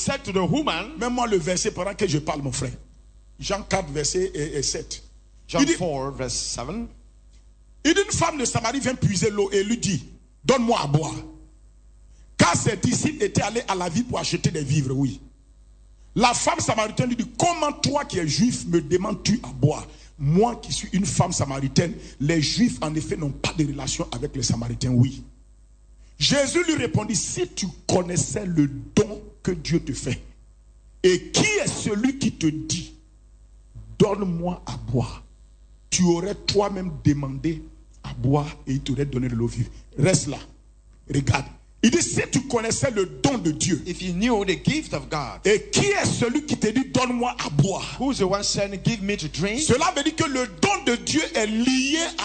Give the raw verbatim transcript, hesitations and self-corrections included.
said to the woman, mets-moi le verset pendant que je parle, mon frère. Jean quatre, verset et sept. John four, verse seven. Il dit, une femme de Samarie vient puiser l'eau et lui dit, donne-moi à boire. Car ses disciples étaient allés à la ville pour acheter des vivres, oui. La femme samaritaine lui dit, comment toi qui es juif me demandes-tu à boire? Moi qui suis une femme samaritaine, les juifs en effet n'ont pas de relation avec les samaritains, oui. Jésus lui répondit, si tu connaissais le don que Dieu te fait, et qui est celui qui te dit, donne-moi à boire, tu aurais toi-même demandé à boire et il t'aurait donné de l'eau vive. Reste là, regarde. Il dit, si tu connaissais le don de Dieu, if you knew the gift of God, et qui est celui qui te dit, donne-moi à boire? who's the one saying, give me to drink? Cela veut dire que le don de Dieu est lié à